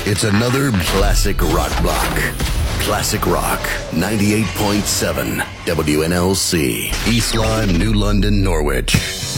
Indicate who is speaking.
Speaker 1: It's another classic rock block. Classic Rock 98.7 WNLC. East Lyme, New London, Norwich.